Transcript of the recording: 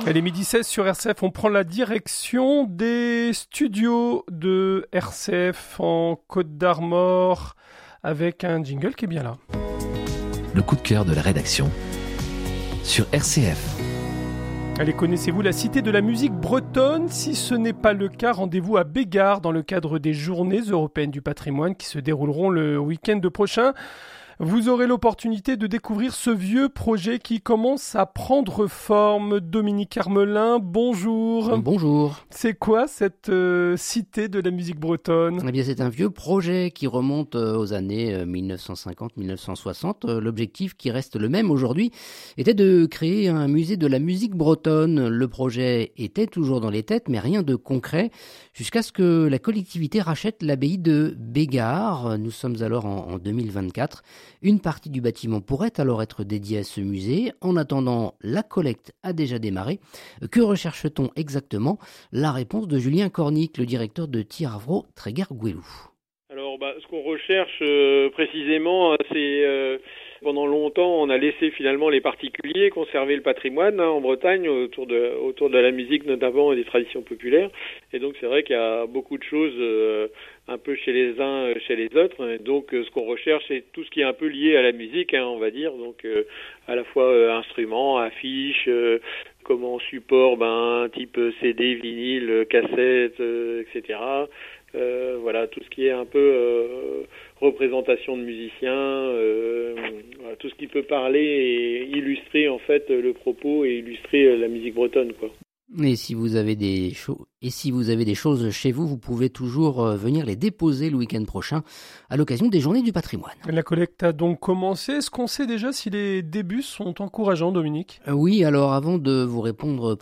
Elle est 12h16 sur RCF. On prend la direction des studios de RCF en Côte d'Armor avec un jingle qui est bien là. Le coup de cœur de la rédaction sur RCF. Allez, connaissez-vous la Cité de la musique bretonne ? Si ce n'est pas le cas, rendez-vous à Bégard dans le cadre des Journées européennes du patrimoine qui se dérouleront le week-end prochain. Vous aurez l'opportunité de découvrir ce vieux projet qui commence à prendre forme. Dominique Armelin, bonjour. Bonjour. C'est quoi cette Cité de la musique bretonne ? Eh bien, c'est un vieux projet qui remonte aux années 1950-1960. L'objectif, qui reste le même aujourd'hui, était de créer un musée de la musique bretonne. Le projet était toujours dans les têtes, mais rien de concret, jusqu'à ce que la collectivité rachète l'abbaye de Bégard. Nous sommes alors en 2024. Une partie du bâtiment pourrait alors être dédiée à ce musée. En attendant, la collecte a déjà démarré. Que recherche-t-on exactement ? La réponse de Julien Cornic, le directeur de Tiravro Tréguer-Gouelou. Alors, ce qu'on recherche précisément, c'est pendant longtemps, on a laissé finalement les particuliers conserver le patrimoine en Bretagne autour de la musique notamment et des traditions populaires. Et donc, c'est vrai qu'il y a beaucoup de choses un peu chez les uns, chez les autres. Et donc, ce qu'on recherche, c'est tout ce qui est un peu lié à la musique, on va dire. Donc, à la fois instruments, affiches, comment support, type CD, vinyle, cassette, etc. Voilà, tout ce qui est un peu représentation de musiciens, voilà, tout ce qui peut parler et illustrer en fait le propos et illustrer la musique bretonne, quoi. Et si vous avez des choses chez vous, vous pouvez toujours venir les déposer le week-end prochain à l'occasion des Journées du patrimoine. La collecte a donc commencé. Est-ce qu'on sait déjà si les débuts sont encourageants, Dominique ? Oui, alors avant de vous répondre